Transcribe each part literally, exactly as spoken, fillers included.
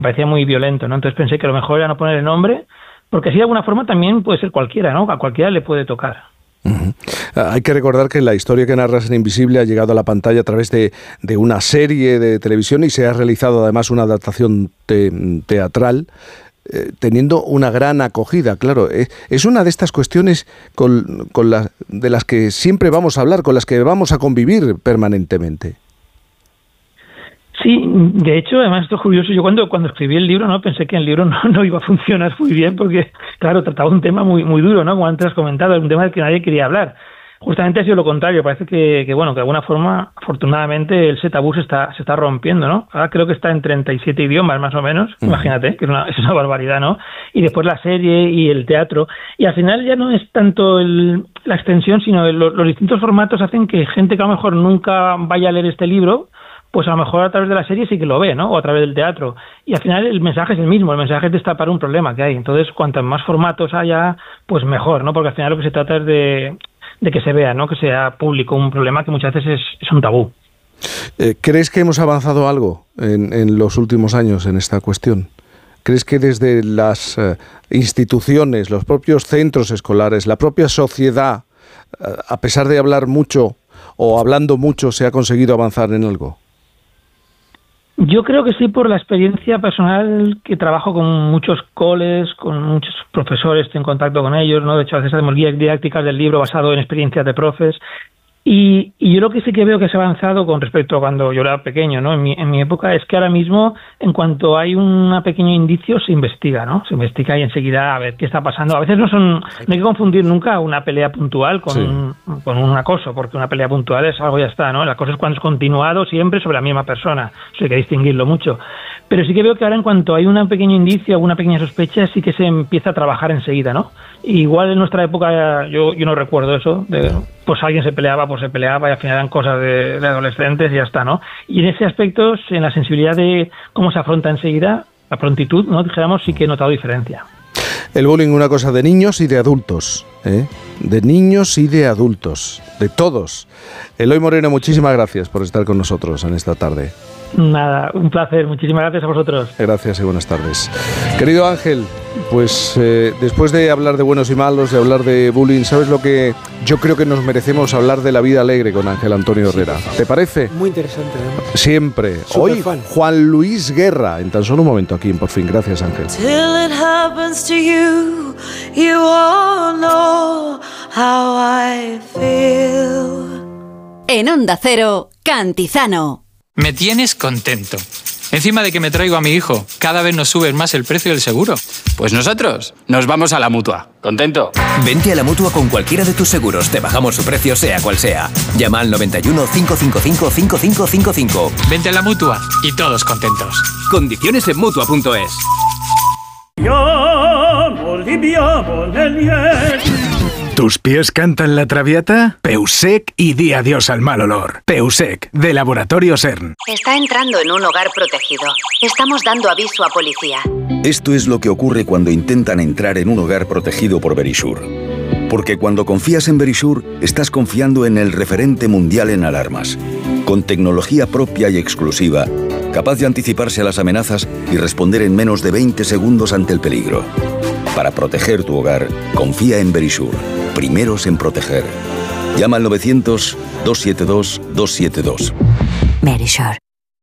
parecía muy violento, ¿no? Entonces pensé que lo mejor era no poner el nombre, porque así de alguna forma también puede ser cualquiera, ¿no? A cualquiera le puede tocar. Uh-huh. Hay que recordar que la historia que narras en Invisible ha llegado a la pantalla a través de, de una serie de televisión y se ha realizado además una adaptación te, teatral eh, teniendo una gran acogida. Claro, eh, es una de estas cuestiones con, con la, de las que siempre vamos a hablar, con las que vamos a convivir permanentemente. Sí, de hecho, además esto es curioso. Yo cuando, cuando escribí el libro, no pensé que el libro no, no iba a funcionar muy bien porque, claro, trataba un tema muy muy duro, ¿no? Como antes has comentado, un tema del que nadie quería hablar. Justamente ha sido lo contrario. Parece que, que bueno, que de alguna forma, afortunadamente, el tabú se está, se está rompiendo, ¿no? Ahora creo que está en treinta y siete idiomas, más o menos. Uh-huh. Imagínate, que es una, es una barbaridad, ¿no? Y después la serie y el teatro. Y al final ya no es tanto el, la extensión, sino el, los, los distintos formatos hacen que gente que a lo mejor nunca vaya a leer este libro, pues a lo mejor a través de la serie sí que lo ve, ¿no? O a través del teatro. Y al final el mensaje es el mismo, el mensaje es destapar un problema que hay. Entonces, cuantos más formatos haya, pues mejor, ¿no? Porque al final lo que se trata es de, de que se vea, ¿no? Que sea público un problema que muchas veces es, es un tabú. Eh, ¿Crees que hemos avanzado algo en, en los últimos años en esta cuestión? ¿Crees que desde las eh, instituciones, los propios centros escolares, la propia sociedad, eh, a pesar de hablar mucho o hablando mucho, se ha conseguido avanzar en algo? Yo creo que sí, por la experiencia personal, que trabajo con muchos coles, con muchos profesores, estoy en contacto con ellos, ¿no? De hecho, a veces hacemos guías didácticas del libro basado en experiencias de profes. Y, y yo lo que sí que veo que se ha avanzado con respecto a cuando yo era pequeño, ¿no? En mi, en mi época, es que ahora mismo, en cuanto hay un pequeño indicio, se investiga, ¿no? Se investiga y enseguida a ver qué está pasando. A veces no son, no hay que confundir nunca una pelea puntual con, sí. un, con un acoso, porque una pelea puntual es algo ya está, ¿no? El acoso es cuando es continuado siempre sobre la misma persona. Eso hay que distinguirlo mucho. Pero sí que veo que ahora, en cuanto hay un pequeño indicio, una pequeña sospecha, sí que se empieza a trabajar enseguida, ¿no? Y igual en nuestra época, yo, yo no recuerdo eso, de, pues alguien se peleaba, pues se peleaba y al final eran cosas de, de adolescentes y ya está, ¿no? Y en ese aspecto, en la sensibilidad de cómo se afronta enseguida, la prontitud, ¿no? Dijéramos, sí que he notado diferencia. El bullying, una cosa de niños y de adultos, ¿eh? De niños y de adultos, de todos. Eloy Moreno, muchísimas gracias por estar con nosotros en esta tarde. Nada, un placer, muchísimas gracias a vosotros. Gracias y buenas tardes. Querido Ángel, pues eh, después de hablar de buenos y malos, de hablar de bullying, ¿sabes lo que yo creo que nos merecemos? Hablar de la vida alegre con Ángel Antonio Herrera. ¿Te parece? Muy interesante, ¿eh? Siempre. Super Hoy, fan. Juan Luis Guerra, en tan solo un momento aquí en Por Fin. Gracias, Ángel. Till it happens to you, you all know how I feel. En Onda Cero, Cantizano. Me tienes contento. Encima de que me traigo a mi hijo, cada vez nos sube más el precio del seguro. Pues nosotros nos vamos a la Mutua. ¿Contento? Vente a la Mutua con cualquiera de tus seguros. Te bajamos su precio sea cual sea. Llama al noventa y uno, cinco cinco cinco, cinco cinco cinco cinco. Vente a la Mutua y todos contentos. Condiciones en Mutua punto es. ¿Tus pies cantan la traviata? Peusec y di adiós al mal olor. Peusec, de Laboratorio CERN. Está entrando en un hogar protegido. Estamos dando aviso a policía. Esto es lo que ocurre cuando intentan entrar en un hogar protegido por Verisure. Porque cuando confías en Verisure, estás confiando en el referente mundial en alarmas. Con tecnología propia y exclusiva, capaz de anticiparse a las amenazas y responder en menos de veinte segundos ante el peligro. Para proteger tu hogar, confía en Verisure. Primeros en proteger. Llama al novecientos, dos siete dos, dos siete dos. Verisure.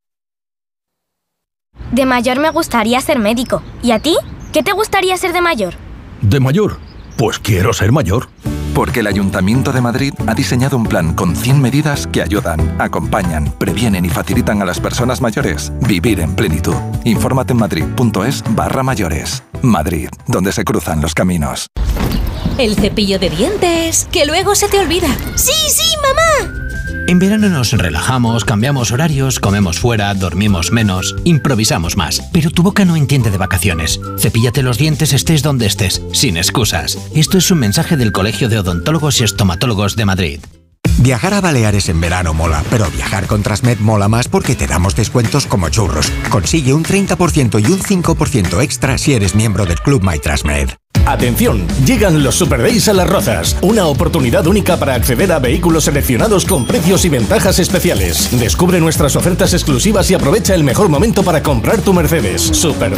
De mayor me gustaría ser médico. ¿Y a ti? ¿Qué te gustaría ser de mayor? ¿De mayor? Pues quiero ser mayor. Porque el Ayuntamiento de Madrid ha diseñado un plan con cien medidas que ayudan, acompañan, previenen y facilitan a las personas mayores vivir en plenitud. Infórmate en madrid.es barra mayores. Madrid, donde se cruzan los caminos. El cepillo de dientes, que luego se te olvida. ¡Sí, sí, mamá! En verano nos relajamos, cambiamos horarios, comemos fuera, dormimos menos, improvisamos más. Pero tu boca no entiende de vacaciones. Cepíllate los dientes estés donde estés, sin excusas. Esto es un mensaje del Colegio de Odontólogos y Estomatólogos de Madrid. Viajar a Baleares en verano mola, pero viajar con Transmed mola más porque te damos descuentos como churros. Consigue un treinta por ciento y un cinco por ciento extra si eres miembro del Club My Transmed. Atención, llegan los Super Days a Las Rozas, una oportunidad única para acceder a vehículos seleccionados con precios y ventajas especiales. Descubre nuestras ofertas exclusivas y aprovecha el mejor momento para comprar tu Mercedes. Super